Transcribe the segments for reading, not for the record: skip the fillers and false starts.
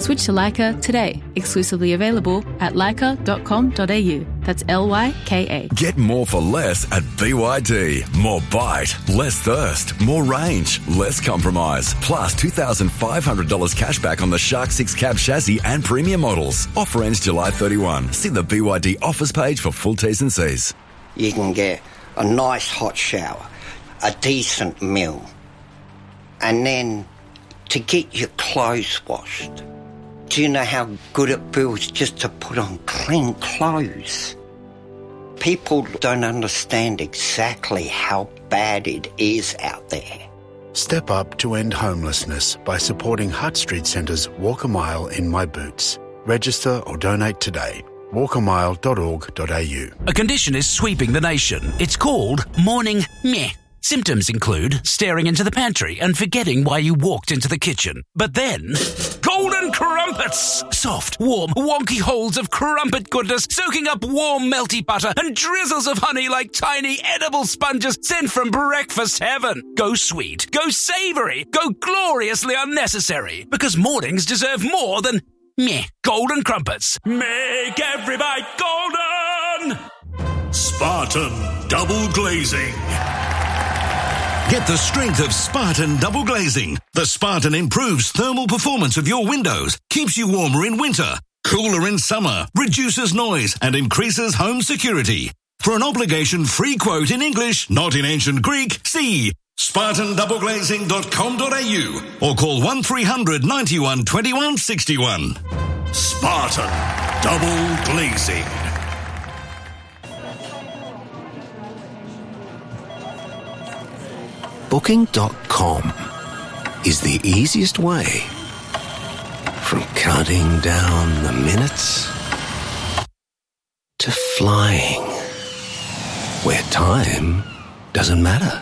Switch to Leica today. Exclusively available at leica.com.au. That's LYKA. Get more for less at BYD. More bite, less thirst, more range, less compromise. Plus $2,500 cash back on the Shark 6 cab chassis and premium models. Offer ends July 31. See the BYD offers page for full T's and C's. You can get a nice hot shower, a decent meal, and then to get your clothes washed. Do you know how good it feels just to put on clean clothes? People don't understand exactly how bad it is out there. Step up to end homelessness by supporting Hutt Street Centre's Walk a Mile in My Boots. Register or donate today. walkamile.org.au. A condition is sweeping the nation. It's called morning meh. Symptoms include staring into the pantry and forgetting why you walked into the kitchen. But then, golden crumpets! Soft, warm, wonky holes of crumpet goodness soaking up warm, melty butter and drizzles of honey like tiny edible sponges sent from breakfast heaven. Go sweet, go savoury, go gloriously unnecessary. Because mornings deserve more than meh. Golden crumpets. Make every bite golden! Spartan Double Glazing. Get the strength of Spartan Double Glazing. The Spartan improves thermal performance of your windows, keeps you warmer in winter, cooler in summer, reduces noise and increases home security. For an obligation-free quote in English, not in ancient Greek, see spartandoubleglazing.com.au or call 1300 91 21 61. Spartan Double Glazing. Booking.com is the easiest way from counting down the minutes to flying where time doesn't matter.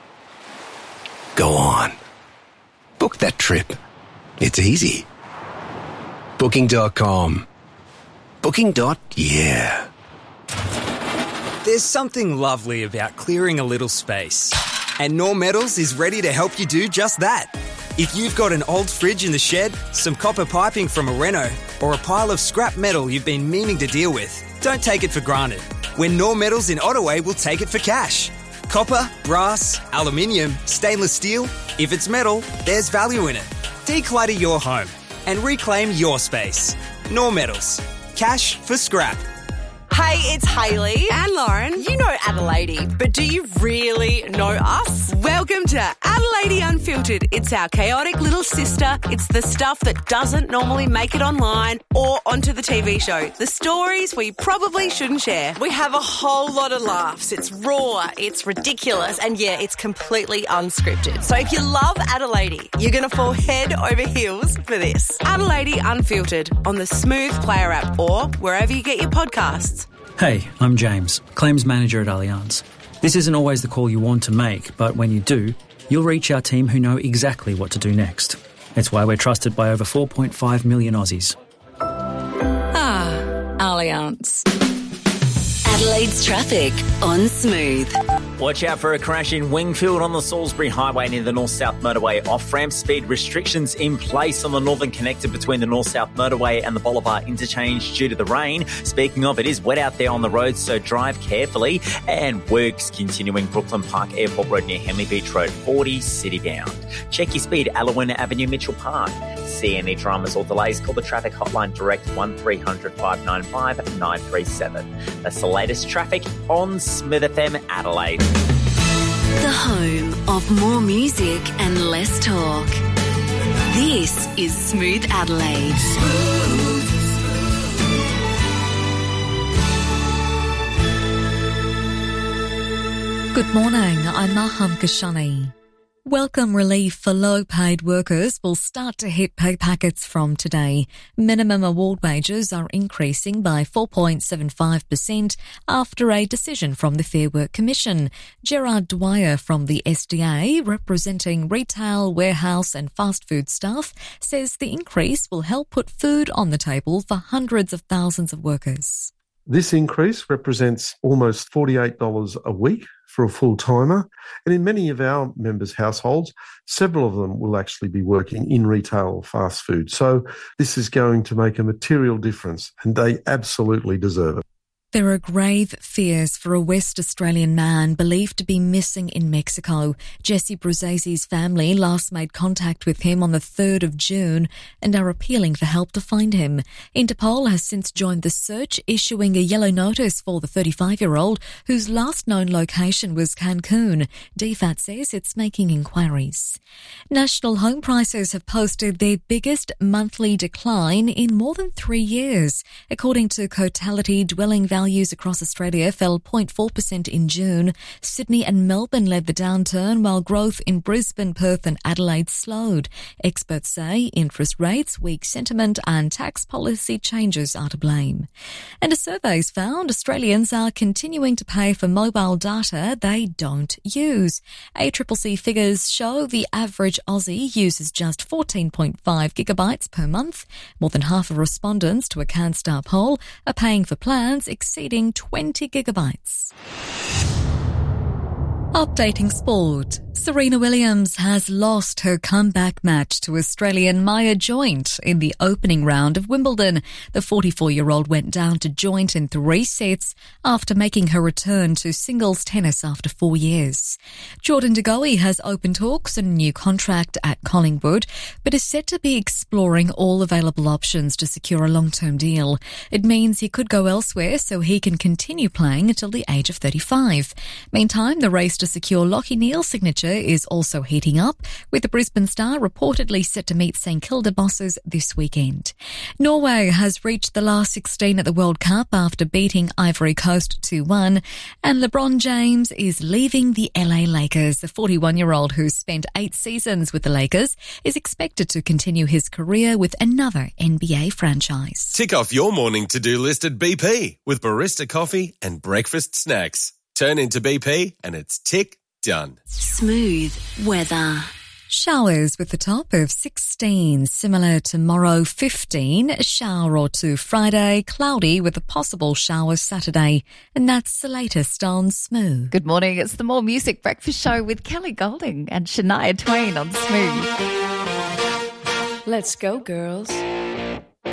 Go on. Book that trip. It's easy. Booking.com. Booking.yeah. There's something lovely about clearing a little space. And Knorr Metals is ready to help you do just that. If you've got an old fridge in the shed, some copper piping from a reno, or a pile of scrap metal you've been meaning to deal with, don't take it for granted. When Knorr Metals in Ottaway will take it for cash. Copper, brass, aluminium, stainless steel. If it's metal, there's value in it. Declutter your home and reclaim your space. Knorr Metals. Cash for scrap. Hey, it's Hayley and Lauren. You know Adelaide, but do you really know us? Welcome to Adelaide Unfiltered. It's our chaotic little sister. It's the stuff that doesn't normally make it online or onto the TV show. The stories we probably shouldn't share. We have a whole lot of laughs. It's raw, it's ridiculous, and yeah, it's completely unscripted. So if you love Adelaide, you're going to fall head over heels for this. Adelaide Unfiltered on the Smooth Player app or wherever you get your podcasts. Hey, I'm James, Claims Manager at Allianz. This isn't always the call you want to make, but when you do, you'll reach our team who know exactly what to do next. It's why we're trusted by over 4.5 million Aussies. Allianz. Adelaide's traffic on Smooth. Watch out for a crash in Wingfield on the Salisbury Highway near the North-South Motorway. Off-ramp speed restrictions in place on the northern connector between the North-South Motorway and the Bolivar interchange due to the rain. Speaking of, it is wet out there on the road, so drive carefully. And works continuing Brooklyn Park Airport Road near Henley Beach Road, 40 city-bound. Check your speed, Alawin Avenue, Mitchell Park. See any dramas or delays, call the traffic hotline direct 1300 595 937. That's the latest traffic on Smooth FM Adelaide. The home of more music and less talk. This is Smooth Adelaide. Good morning, I'm Maham Kashani. Welcome relief for low-paid workers will start to hit pay packets from today. Minimum award wages are increasing by 4.75% after a decision from the Fair Work Commission. Gerard Dwyer from the SDA, representing retail, warehouse and fast food staff, says the increase will help put food on the table for hundreds of thousands of workers. This increase represents almost $48 a week for a full-timer. And in many of our members' households, several of them will actually be working in retail or fast food. So this is going to make a material difference, and they absolutely deserve it. There are grave fears for a West Australian man believed to be missing in Mexico. Jesse Bruzzesi's family last made contact with him on the 3rd of June and are appealing for help to find him. Interpol has since joined the search, issuing a yellow notice for the 35-year-old whose last known location was Cancun. DFAT says it's making inquiries. National home prices have posted their biggest monthly decline in more than 3 years. According to Cotality, dwelling values across Australia fell 0.4% in June. Sydney and Melbourne led the downturn, while growth in Brisbane, Perth and Adelaide slowed. Experts say interest rates, weak sentiment and tax policy changes are to blame. And a survey's found Australians are continuing to pay for mobile data they don't use. ACCC figures show the average Aussie uses just 14.5 gigabytes per month. More than half of respondents to a CanStar poll are paying for plans exceeding 20 gigabytes. Updating sport. Serena Williams has lost her comeback match to Australian Maya Joint in the opening round of Wimbledon. The 44-year-old went down to Joint in 3 sets after making her return to singles tennis after 4 years. Jordan De Goey has open talks and a new contract at Collingwood, but is set to be exploring all available options to secure a long-term deal. It means he could go elsewhere so he can continue playing until the age of 35. Meantime, the race to secure Lachie Neale's signature is also heating up, with the Brisbane star reportedly set to meet St Kilda bosses this weekend. Norway has reached the last 16 at the World Cup after beating Ivory Coast 2-1, and LeBron James is leaving the LA Lakers. The 41-year-old who spent 8 seasons with the Lakers is expected to continue his career with another NBA franchise. Tick off your morning to-do list at BP with barista coffee and breakfast snacks. Turn into BP and it's tick done. Smooth weather. Showers with the top of 16, similar tomorrow 15, a shower or two Friday, cloudy with a possible shower Saturday. And that's the latest on Smooth. Good morning, it's the More Music Breakfast Show with Kelly Golding and Shania Twain on Smooth. Let's go, girls.